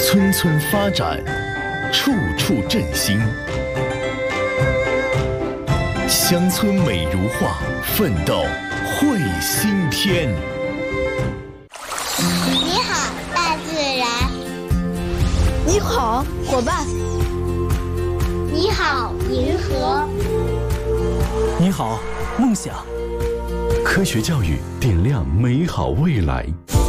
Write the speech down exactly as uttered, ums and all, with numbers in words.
村村发展，处处振兴。乡村美如画，奋斗绘新天。 你好，大自然。 你好，伙伴。 你好，银河。 你好，梦想。 科学教育点亮美好未来。